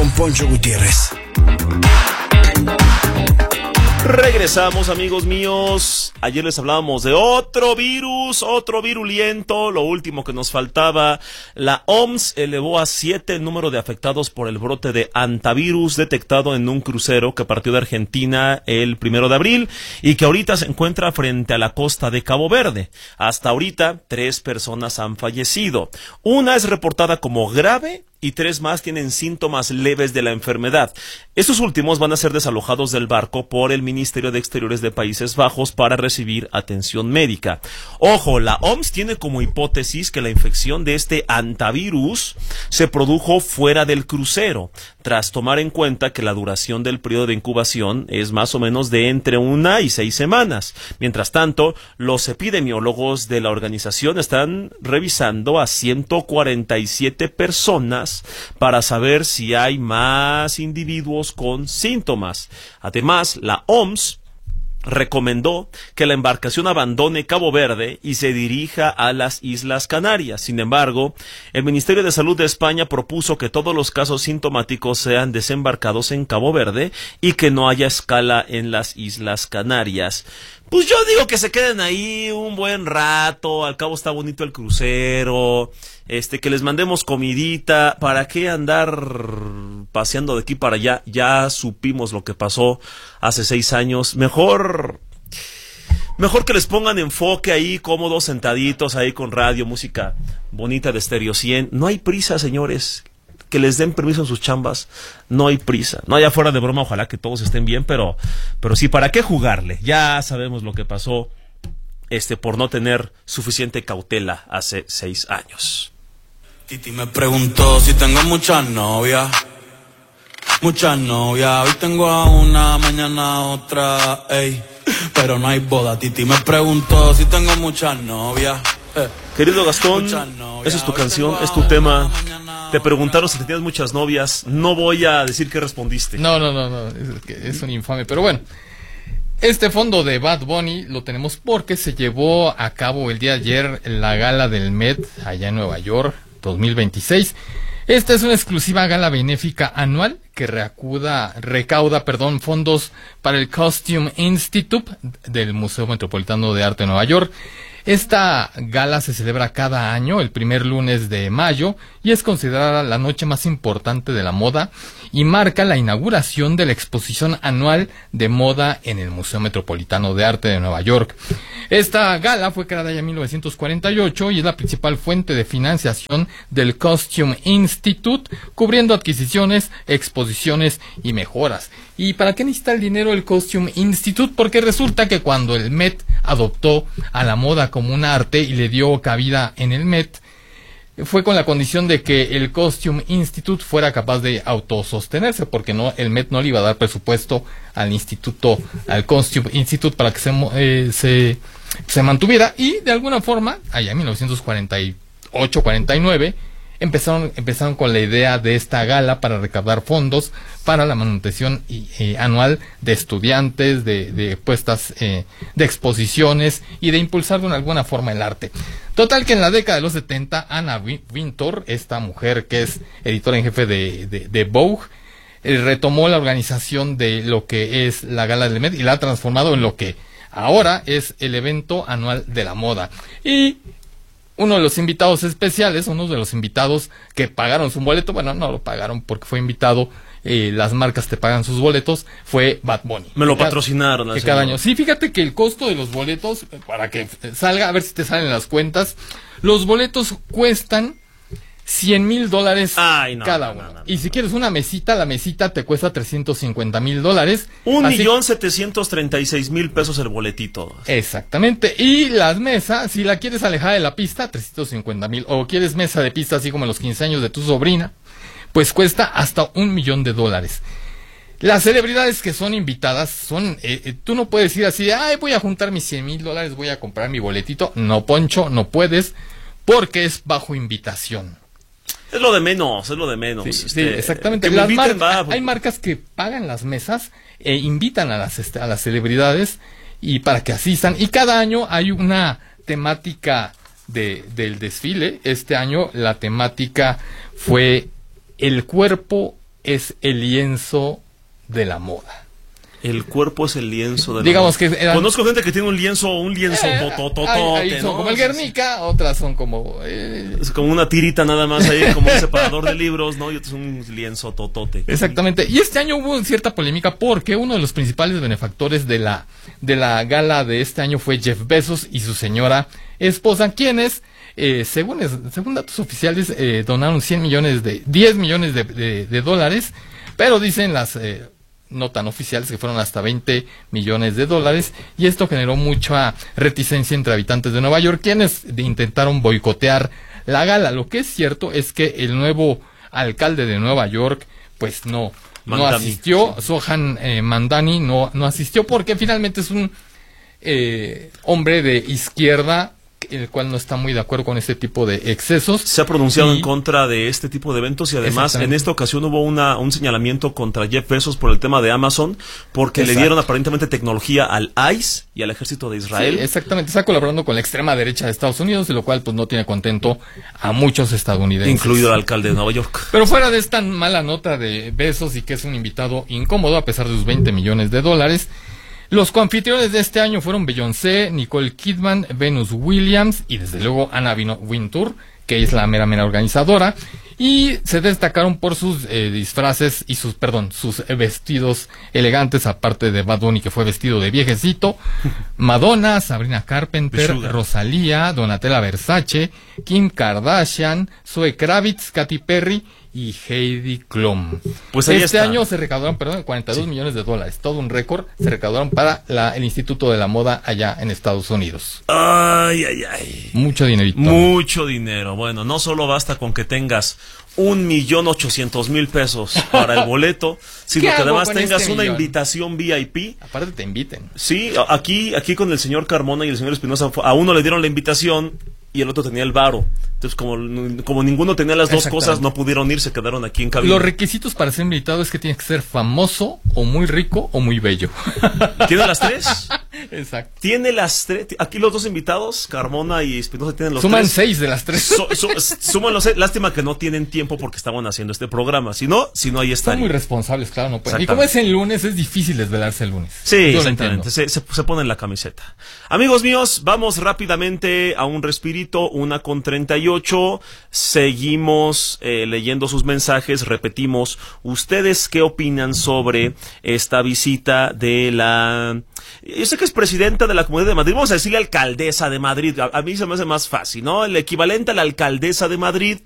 con Poncho Gutiérrez. Regresamos, amigos míos. Ayer les hablábamos de otro virus, otro virulento. Lo último que nos faltaba. La OMS elevó a 7 el número de afectados por el brote de hantavirus detectado en un crucero que partió de Argentina el 1 de abril y que ahorita se encuentra frente a la costa de Cabo Verde. Hasta ahorita 3 personas han fallecido. Una es reportada como grave y 3 más tienen síntomas leves de la enfermedad. Estos últimos van a ser desalojados del barco por el Ministerio de Exteriores de Países Bajos para recibir atención médica. Ojo, la OMS tiene como hipótesis que la infección de este hantavirus se produjo fuera del crucero, tras tomar en cuenta que la duración del periodo de incubación es más o menos de entre 1 y 6 semanas. Mientras tanto, los epidemiólogos de la organización están revisando a 147 personas para saber si hay más individuos con síntomas. Además, la OMS recomendó que la embarcación abandone Cabo Verde y se dirija a las Islas Canarias. Sin embargo, el Ministerio de Salud de España propuso que todos los casos sintomáticos sean desembarcados en Cabo Verde y que no haya escala en las Islas Canarias. Pues yo digo que se queden ahí un buen rato, al cabo está bonito el crucero, que les mandemos comidita, ¿para qué andar paseando de aquí para allá? Ya supimos lo que pasó hace 6 años, mejor que les pongan enfoque ahí, cómodos, sentaditos ahí con radio, música bonita de Estéreo 100, no hay prisa, señores. Que les den permiso en sus chambas, no hay prisa. No, ya fuera de broma, ojalá que todos estén bien, pero sí, ¿para qué jugarle? Ya sabemos lo que pasó, por no tener suficiente cautela hace 6 años. Titi me preguntó si tengo muchas novias. Hoy tengo a una, mañana a otra, ey. Pero no hay boda. Titi me preguntó si tengo muchas novias. Querido Gastón, esa es tu canción, es tu tema. Te preguntaron si tenías muchas novias. No voy a decir que respondiste. No, es un infame. Pero bueno, este fondo de Bad Bunny lo tenemos porque se llevó a cabo el día de ayer la gala del Met allá en Nueva York 2026. Esta es una exclusiva gala benéfica anual que recauda fondos para el Costume Institute del Museo Metropolitano de Arte de Nueva York. Esta gala se celebra cada año, el primer lunes de mayo, y es considerada la noche más importante de la moda y marca la inauguración de la exposición anual de moda en el Museo Metropolitano de Arte de Nueva York. Esta gala fue creada ya en 1948 y es la principal fuente de financiación del Costume Institute, cubriendo adquisiciones, exposiciones y mejoras. ¿Y para qué necesita el dinero el Costume Institute? Porque resulta que cuando el Met adoptó a la moda como un arte y le dio cabida en el Met, fue con la condición de que el Costume Institute fuera capaz de autosostenerse, porque el Met no le iba a dar presupuesto al Costume Institute para que se mantuviera, y de alguna forma, allá en 1948-49, empezaron con la idea de esta gala para recaudar fondos para la manutención anual de estudiantes, de puestas de exposiciones y de impulsar de alguna forma el arte. Total que en la década de los 70, Anna Wintour, esta mujer que es editora en jefe de Vogue, retomó la organización de lo que es la gala del Met y la ha transformado en lo que ahora es el evento anual de la moda. Y uno de los invitados especiales, uno de los invitados que pagaron su boleto, bueno, no lo pagaron porque fue invitado, las marcas te pagan sus boletos, fue Bad Bunny. Me lo patrocinaron. Que cada año. Sí, fíjate que el costo de los boletos, para que salga, a ver si te salen las cuentas, los boletos cuestan $100,000 cada uno. Y si quieres una mesita, la mesita te cuesta $350,000. $1,736,000 el boletito. Exactamente. Y las mesas, si la quieres alejada de la pista, $350,000. O quieres mesa de pista así como en los 15 años de tu sobrina, pues cuesta hasta $1,000,000. Las celebridades que son invitadas son, tú no puedes ir así de, voy a juntar mis $100,000, voy a comprar mi boletito. No, Poncho, no puedes, porque es bajo invitación. Es lo de menos. Sí, exactamente. Hay marcas que pagan las mesas e invitan a las celebridades y para que asistan. Y cada año hay una temática del desfile. Este año la temática fue el cuerpo es el lienzo de la moda. El cuerpo es el lienzo de la Digamos moda. que eran, Conozco gente que tiene un lienzo hay son ¿no? como el Guernica, otras son como es como una tirita nada más ahí, como un separador de libros, ¿no? Y otro es un lienzo totote. exactamente. Y este año hubo cierta polémica porque uno de los principales benefactores de la gala de este año fue Jeff Bezos y su señora esposa, quienes según datos oficiales donaron 10 millones de dólares, pero dicen las no tan oficiales que fueron hasta 20 millones de dólares, y esto generó mucha reticencia entre habitantes de Nueva York, quienes intentaron boicotear la gala. Lo que es cierto es que el nuevo alcalde de Nueva York pues no asistió. Sohan Mamdani no asistió porque finalmente es un hombre de izquierda, el cual no está muy de acuerdo con este tipo de excesos. Se ha pronunciado en contra de este tipo de eventos y además en esta ocasión hubo un señalamiento contra Jeff Bezos por el tema de Amazon, porque le dieron aparentemente tecnología al ICE y al ejército de Israel. Sí, exactamente, está colaborando con la extrema derecha de Estados Unidos, de lo cual pues no tiene contento a muchos estadounidenses. Incluido el alcalde de Nueva York. Pero fuera de esta mala nota de Bezos y que es un invitado incómodo a pesar de sus 20 millones de dólares, los coanfitriones de este año fueron Beyoncé, Nicole Kidman, Venus Williams y desde luego Anna Wintour, que es la mera organizadora, y se destacaron por sus disfraces y sus vestidos elegantes, aparte de Bad Bunny, que fue vestido de viejecito, Madonna, Sabrina Carpenter, Rosalía, Donatella Versace, Kim Kardashian, Zoe Kravitz, Katy Perry y Heidi Klum. Pues ahí este está. año se recaudaron, 42 millones de dólares, todo un récord, se recaudaron para el Instituto de la Moda allá en Estados Unidos. Ay. Mucho dinerito. Mucho dinero. Bueno, no solo basta con que tengas 1,800,000 pesos para el boleto, sino que además tengas una invitación VIP. Aparte te inviten. Sí, aquí con el señor Carmona y el señor Espinosa, a uno le dieron la invitación y el otro tenía el varo. Entonces, como ninguno tenía las dos cosas, no pudieron ir, se quedaron aquí en cabina. Los requisitos para ser invitado es que tienes que ser famoso, o muy rico, o muy bello. ¿Tiene las tres? Exacto. Tiene las tres. Aquí los dos invitados, Carmona y Espinosa, tienen los Suman tres. 6 de las 3. Suman los 6. Lástima que no tienen tiempo porque estaban haciendo este programa. Si no, ahí están. Son muy responsables, claro, no pueden. Y como es el lunes, es difícil desvelarse el lunes. Sí, exactamente. Se ponen la camiseta. Amigos míos, vamos rápidamente a un respirito, 1:38. Seguimos leyendo sus mensajes. Repetimos, ¿ustedes qué opinan sobre esta visita de la... Yo sé que es presidenta de la Comunidad de Madrid, vamos a decirle alcaldesa de Madrid, a mí se me hace más fácil, ¿no? El equivalente a la alcaldesa de Madrid,